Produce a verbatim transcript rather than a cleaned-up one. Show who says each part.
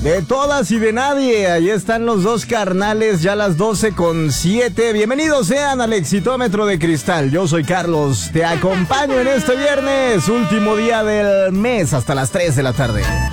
Speaker 1: De todas y de nadie, ahí están los dos carnales, ya las doce con siete. Bienvenidos sean al Exitómetro de Cristal. Yo soy Carlos, te acompaño en este viernes, último día del mes, hasta las tres de la tarde.